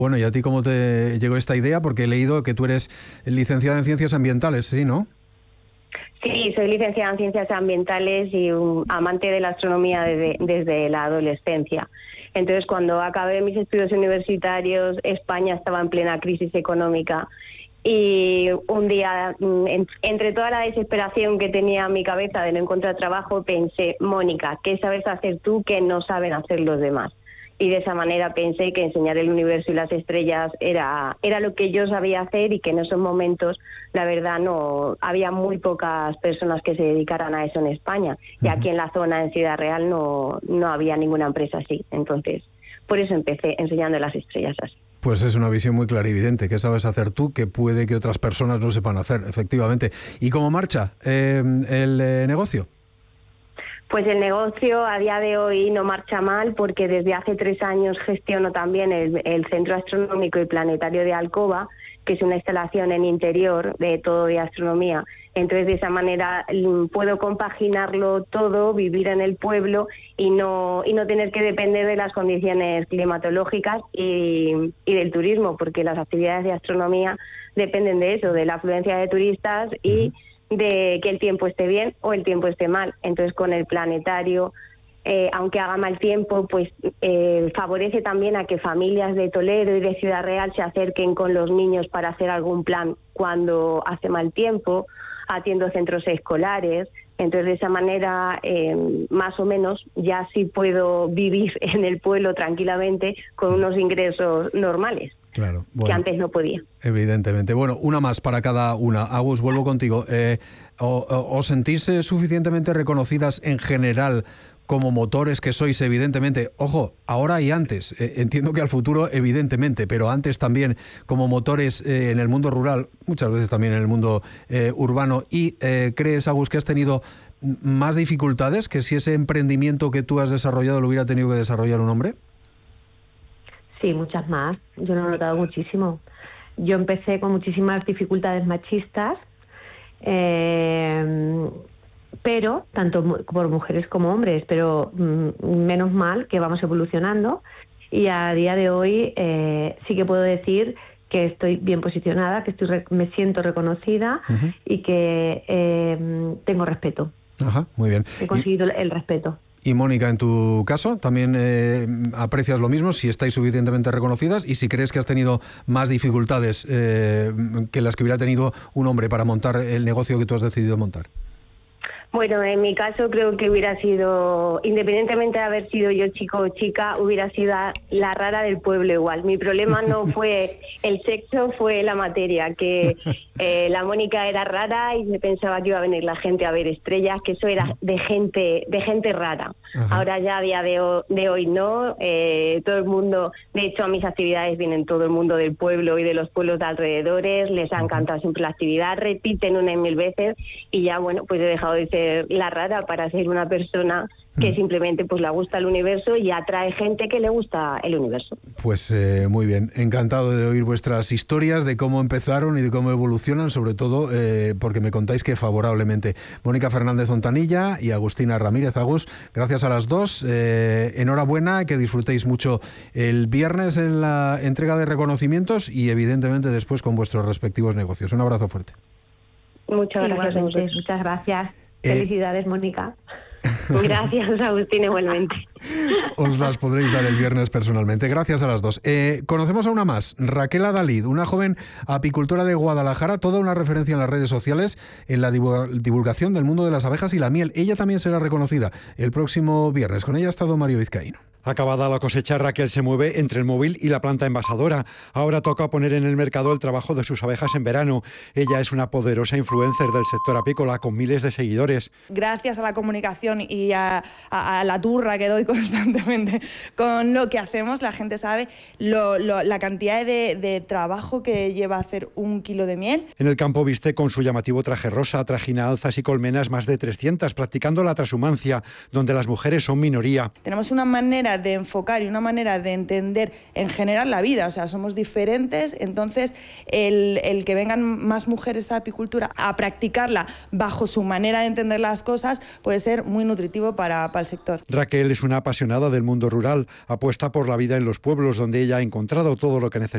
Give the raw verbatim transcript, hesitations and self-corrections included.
Bueno, ¿y a ti cómo te llegó esta idea? Porque he leído que tú eres licenciada en Ciencias Ambientales, ¿sí, no? Sí, soy licenciada en Ciencias Ambientales y un amante de la astronomía desde, desde la adolescencia. Entonces, cuando acabé mis estudios universitarios, España estaba en plena crisis económica y un día, en, entre toda la desesperación que tenía en mi cabeza de no encontrar trabajo, pensé, Mónica, ¿qué sabes hacer tú que no saben hacer los demás? Y de esa manera pensé que enseñar el universo y las estrellas era, era lo que yo sabía hacer y que en esos momentos, la verdad, no había muy pocas personas que se dedicaran a eso en España. Y aquí en la zona, en Ciudad Real, no, no había ninguna empresa así. Entonces, por eso empecé enseñando las estrellas así. Pues es una visión muy clarividente. ¿Qué sabes hacer tú que puede que otras personas no sepan hacer, efectivamente? ¿Y cómo marcha eh, el eh, negocio? Pues el negocio a día de hoy no marcha mal porque desde hace tres años gestiono también el, el Centro Astronómico y Planetario de Alcoba, que es una instalación en interior de todo de astronomía. Entonces, de esa manera puedo compaginarlo todo, vivir en el pueblo y no y no tener que depender de las condiciones climatológicas y, y del turismo, porque las actividades de astronomía dependen de eso, de la afluencia de turistas y de que el tiempo esté bien o el tiempo esté mal. Entonces, con el planetario, eh, aunque haga mal tiempo, pues eh, favorece también a que familias de Toledo y de Ciudad Real se acerquen con los niños para hacer algún plan cuando hace mal tiempo. Atiendo centros escolares. Entonces, de esa manera, eh, más o menos, ya sí puedo vivir en el pueblo tranquilamente con unos ingresos normales. Claro, bueno, que antes no podía. Evidentemente. Bueno, una más para cada una. Agus, vuelvo contigo. Eh, ¿Os o, sentís suficientemente reconocidas en general como motores que sois, evidentemente? Ojo, ahora y antes. Eh, entiendo que al futuro, evidentemente, pero antes también como motores eh, en el mundo rural, muchas veces también en el mundo eh, urbano. ¿Y eh, crees, Agus, que has tenido más dificultades que si ese emprendimiento que tú has desarrollado lo hubiera tenido que desarrollar un hombre? Sí, muchas más. Yo lo he notado muchísimo. Yo empecé con muchísimas dificultades machistas, eh, pero tanto por mujeres como hombres, pero mm, menos mal que vamos evolucionando y a día de hoy eh, sí que puedo decir que estoy bien posicionada, que estoy me siento reconocida uh-huh. y que eh, tengo respeto. Ajá, muy bien. He conseguido y... el respeto. Y Mónica, en tu caso, ¿también eh, aprecias lo mismo, si estáis suficientemente reconocidas y si crees que has tenido más dificultades eh, que las que hubiera tenido un hombre para montar el negocio que tú has decidido montar? Bueno, en mi caso creo que hubiera sido, independientemente de haber sido yo chico o chica, hubiera sido la rara del pueblo igual. Mi problema no fue el sexo, fue la materia, que eh, la Mónica era rara y se pensaba que iba a venir la gente a ver estrellas, que eso era de gente de gente rara. Ajá. Ahora ya a día de, ho de hoy no, eh, todo el mundo, de hecho a mis actividades vienen todo el mundo del pueblo y de los pueblos de alrededores, les ha encantado siempre la actividad, repiten una y mil veces y ya bueno, pues he dejado de ser la rara para ser una persona que simplemente pues le gusta el universo y atrae gente que le gusta el universo. Pues eh, muy bien, encantado de oír vuestras historias, de cómo empezaron y de cómo evolucionan, sobre todo eh, porque me contáis que favorablemente. Mónica Fernández Ontanilla y Agustina Ramírez. Agus, gracias a las dos, eh, enhorabuena, que disfrutéis mucho el viernes en la entrega de reconocimientos y evidentemente después con vuestros respectivos negocios. Un abrazo fuerte. Muchas gracias. Igualmente, muchas gracias. Felicidades, eh... Mónica. Gracias, Agustín, igualmente. Os las podréis dar el viernes personalmente. Gracias a las dos. Eh, conocemos a una más, Raquel Adalid, una joven apicultora de Guadalajara, toda una referencia en las redes sociales en la divulgación del mundo de las abejas y la miel. Ella también será reconocida el próximo viernes. Con ella ha estado Mario Vizcaíno. Acabada la cosecha, Raquel se mueve entre el móvil y la planta envasadora. Ahora toca poner en el mercado el trabajo de sus abejas en verano. Ella es una poderosa influencer del sector apícola con miles de seguidores. Gracias a la comunicación y a, a, a la turra que doy constantemente con lo que hacemos, la gente sabe lo, lo, la cantidad de, de trabajo que lleva hacer un kilo de miel. En el campo viste con su llamativo traje rosa, trajina alzas y colmenas más de trescientas, practicando la transhumancia, donde las mujeres son minoría. Tenemos una manera de enfocar y una manera de entender en general la vida, o sea, somos diferentes, entonces el, el que vengan más mujeres a apicultura a practicarla bajo su manera de entender las cosas puede ser muy nutritivo para, para el sector. Raquel es una apasionada del mundo rural, apuesta por la vida en los pueblos donde ella ha encontrado todo lo que necesita.